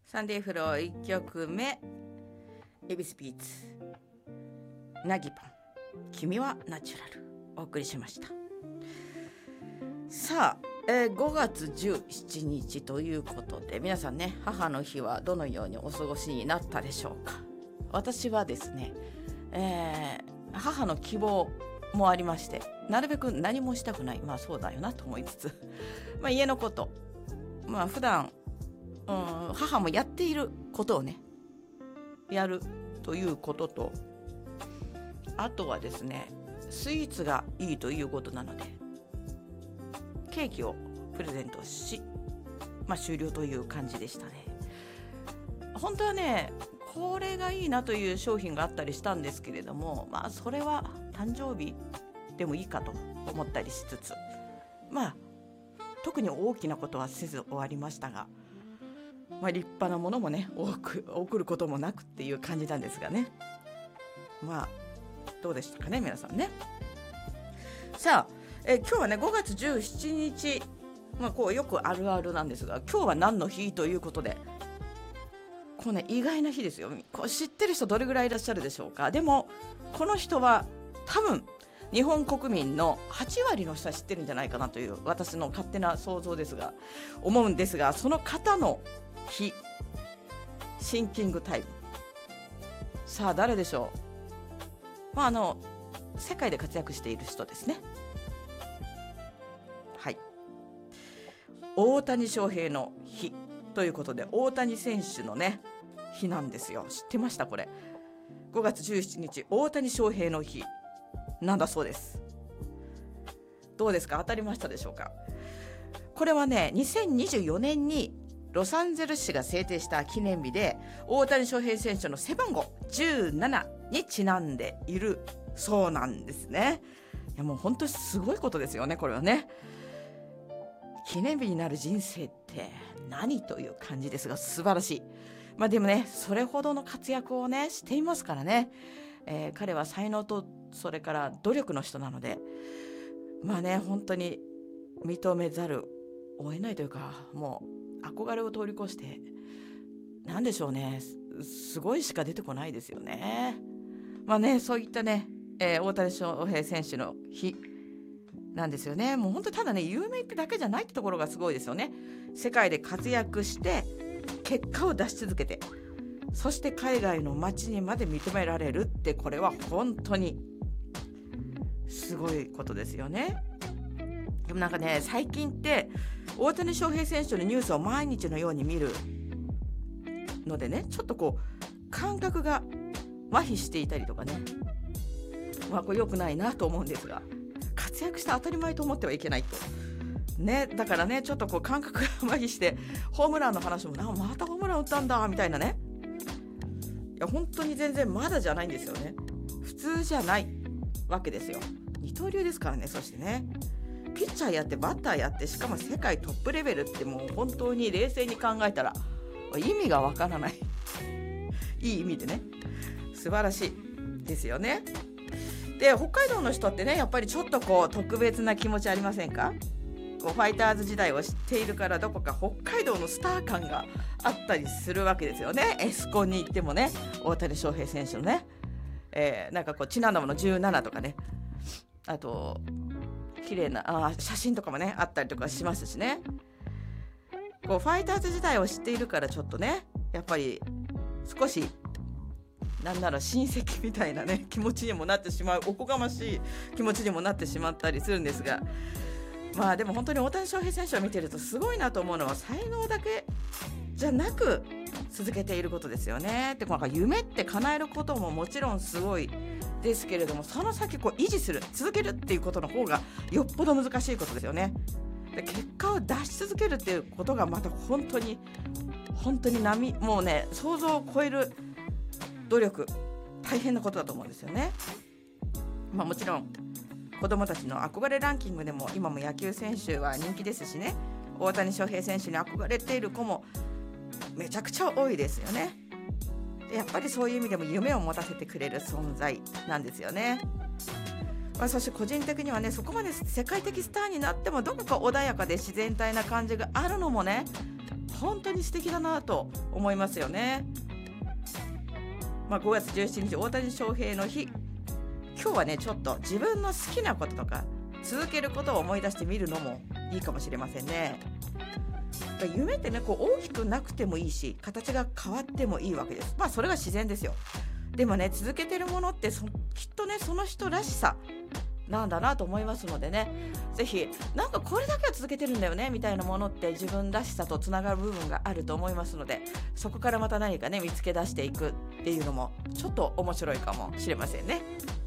サンデーフロー1曲目、エビスピーツナギパン君はナチュラルお送りしました。さあ、5月17日ということで、皆さんね、母の日はどのようにお過ごしになったでしょうか。私はですね、母の希望もありまして、なるべく何もしたくない、そうだよなと思いつつ家のこと、普段母もやっていることをねやるということと、あとはですね、スイーツがいいということなのでケーキをプレゼントし、終了という感じでしたね。本当はね、これがいいなという商品があったりしたんですけれども、それは誕生日でもいいかと思ったりしつつ、特に大きなことはせず終わりましたが、立派なものもね送ることもなくっていう感じなんですがね。どうでしたかね皆さんね。さあ、今日はね5月17日、こうよくあるあるなんですが、今日は何の日ということで、こうね意外な日ですよ。こう知ってる人どれぐらいいらっしゃるでしょうか。でもこの人は多分日本国民の8割の人は知ってるんじゃないかなという私の勝手な想像ですが、思うんですが、その方の日、シンキングタイム。さあ誰でしょう。世界で活躍している人ですね。はい、大谷翔平の日ということで、大谷選手のね日なんですよ。知ってました？これ5月17日大谷翔平の日なんだそうです。どうですか、当たりましたでしょうか。これはね、2024年にロサンゼルス市が制定した記念日で、大谷翔平選手の背番号17にちなんでいるそうなんですね。いやもう本当にすごいことですよね、これはね。記念日になる人生って何という感じですが、素晴らしい。でもね、それほどの活躍をねしていますからね、彼は才能とそれから努力の人なので、本当に認めざるを得ないというか、もう憧れを通り越してなんでしょうね、すごいしか出てこないですよね。そういったね、大谷翔平選手の日なんですよね。もう本当にただね、有名だけじゃないってところがすごいですよね。世界で活躍して結果を出し続けて、そして海外の街にまで認められるって、これは本当にすごいことですよね。でも最近って大谷翔平選手のニュースを毎日のように見るのでね、ちょっとこう感覚が麻痺していたりとかね、これ良くないなと思うんですが、活躍して当たり前と思ってはいけないとね。だからね、ちょっとこう感覚が麻痺して、ホームランの話もまたホームラン打ったんだみたいなね。いや本当に全然まだじゃないんですよね。普通じゃないわけですよ。二刀流ですからね。そしてね、ピッチャーやってバッターやって、しかも世界トップレベルって、もう本当に冷静に考えたら意味がわからないいい意味でね、素晴らしいですよね。で、北海道の人ってね、やっぱりちょっとこう特別な気持ちありませんか。こうファイターズ時代を知っているから、どこか北海道のスター感があったりするわけですよね。エスコンに行ってもね、大谷翔平選手のね、こうちなんだもの17とかね、あと綺麗な写真とかもねあったりとかしますしね。こうファイターズ時代を知っているから、ちょっとねやっぱり少しなんなら親戚みたいなね気持ちにもなってしまう、おこがましい気持ちにもなってしまったりするんですが、でも本当に大谷翔平選手を見てるとすごいなと思うのは、才能だけじゃなく続けていることですよね。で、夢って叶えることももちろんすごいですけれども、その先こう維持する、続けるっていうことの方がよっぽど難しいことですよね。で、結果を出し続けるっていうことがまた本当にもうね、想像を超える努力、大変なことだと思うんですよね。もちろん子どもたちの憧れランキングでも今も野球選手は人気ですしね、大谷翔平選手に憧れている子もめちゃくちゃ多いですよね。で、やっぱりそういう意味でも夢を持たせてくれる存在なんですよね。そして個人的にはね、そこまで世界的スターになってもどこか穏やかで自然体な感じがあるのもね、 本当に素敵だなと思いますよね。5月17日大谷翔平の日、今日はねちょっと自分の好きなこととか続けることを思い出してみるのもいいかもしれませんね。夢ってね大きくなくてもいいし形が変わってもいいわけです。それが自然ですよ。でもね続けてるものってきっとねその人らしさなんだなと思いますのでね、ぜひなんかこれだけは続けてるんだよねみたいなものって自分らしさとつながる部分があると思いますので、そこからまた何かね見つけ出していくっていうのもちょっと面白いかもしれませんね。